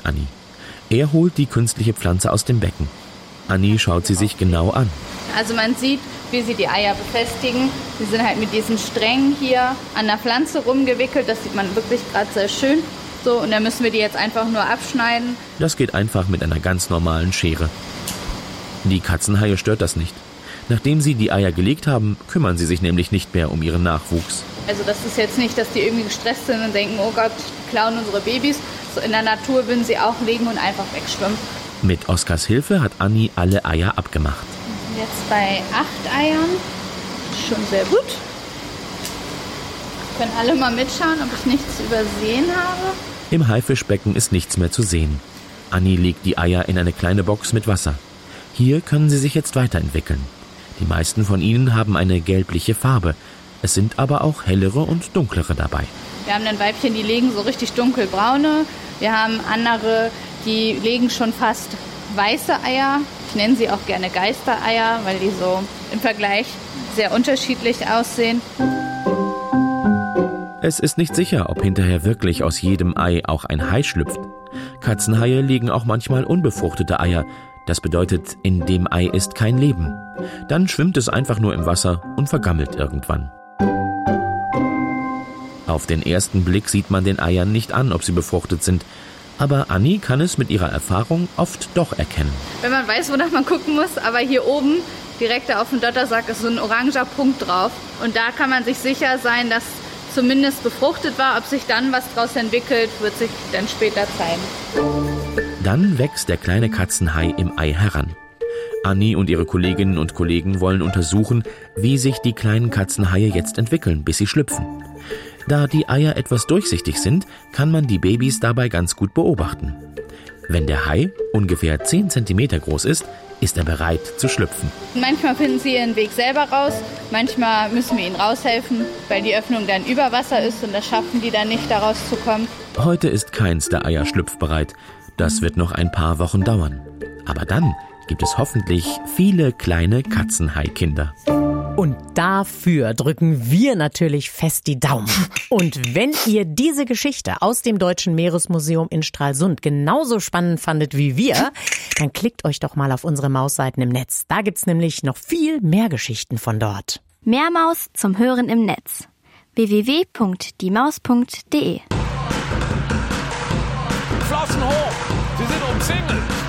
sagt Anni. Er holt die künstliche Pflanze aus dem Becken. Anni schaut sie sich genau an. Also man sieht, wie sie die Eier befestigen. Die sind halt mit diesen Strängen hier an der Pflanze rumgewickelt. Das sieht man wirklich gerade sehr schön. So, und dann müssen wir die jetzt einfach nur abschneiden. Das geht einfach mit einer ganz normalen Schere. Die Katzenhaie stört das nicht. Nachdem sie die Eier gelegt haben, kümmern sie sich nämlich nicht mehr um ihren Nachwuchs. Also das ist jetzt nicht, dass die irgendwie gestresst sind und denken, oh Gott, die klauen unsere Babys. So in der Natur würden sie auch legen und einfach wegschwimmen. Mit Oskars Hilfe hat Anni alle Eier abgemacht. Jetzt bei 8 Eiern. Schon sehr gut. Können alle mal mitschauen, ob ich nichts übersehen habe. Im Haifischbecken ist nichts mehr zu sehen. Anni legt die Eier in eine kleine Box mit Wasser. Hier können sie sich jetzt weiterentwickeln. Die meisten von ihnen haben eine gelbliche Farbe. Es sind aber auch hellere und dunklere dabei. Wir haben dann Weibchen, die legen so richtig dunkelbraune. Wir haben andere, die legen schon fast weiße Eier. Ich nenne sie auch gerne Geistereier, weil die so im Vergleich sehr unterschiedlich aussehen. Es ist nicht sicher, ob hinterher wirklich aus jedem Ei auch ein Hai schlüpft. Katzenhaie legen auch manchmal unbefruchtete Eier. Das bedeutet, in dem Ei ist kein Leben. Dann schwimmt es einfach nur im Wasser und vergammelt irgendwann. Auf den ersten Blick sieht man den Eiern nicht an, ob sie befruchtet sind. Aber Anni kann es mit ihrer Erfahrung oft doch erkennen. Wenn man weiß, wonach man gucken muss, aber hier oben, direkt auf dem Dottersack, ist so ein oranger Punkt drauf. Und da kann man sich sicher sein, dass zumindest befruchtet war. Ob sich dann was draus entwickelt, wird sich dann später zeigen. Dann wächst der kleine Katzenhai im Ei heran. Anni und ihre Kolleginnen und Kollegen wollen untersuchen, wie sich die kleinen Katzenhaie jetzt entwickeln, bis sie schlüpfen. Da die Eier etwas durchsichtig sind, kann man die Babys dabei ganz gut beobachten. Wenn der Hai ungefähr 10 cm groß ist, ist er bereit zu schlüpfen. Manchmal finden sie ihren Weg selber raus, manchmal müssen wir ihnen raushelfen, weil die Öffnung dann über Wasser ist und das schaffen die dann nicht, da rauszukommen. Heute ist keins der Eier schlüpfbereit. Das wird noch ein paar Wochen dauern. Aber dann gibt es hoffentlich viele kleine Katzenhai-Kinder. Und dafür drücken wir natürlich fest die Daumen. Und wenn ihr diese Geschichte aus dem Deutschen Meeresmuseum in Stralsund genauso spannend fandet wie wir, dann klickt euch doch mal auf unsere Mausseiten im Netz. Da gibt's nämlich noch viel mehr Geschichten von dort. Mehr Maus zum Hören im Netz. www.diemaus.de Flossen hoch! Sie sind umzingelt!